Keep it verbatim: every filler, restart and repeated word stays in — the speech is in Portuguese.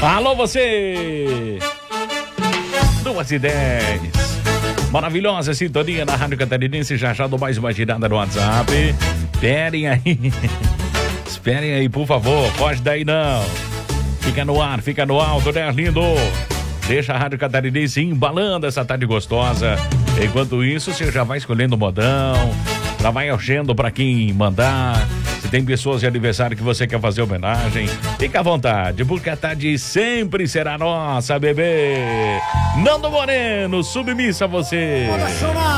Alô, você! Duas e dez. Maravilhosa sintonia na Rádio Catarinense. Já já dou mais uma girada no WhatsApp. Esperem aí. Esperem aí, por favor. Pode daí não. Fica no ar, fica no alto, né, lindo? Deixa a Rádio Catarinense embalando essa tarde gostosa. Enquanto isso, você já vai escolhendo o modão, já vai achando pra quem mandar. Se tem pessoas de aniversário que você quer fazer homenagem, fica à vontade, porque a tarde sempre será nossa, bebê. Nando Moreno, submissa a você.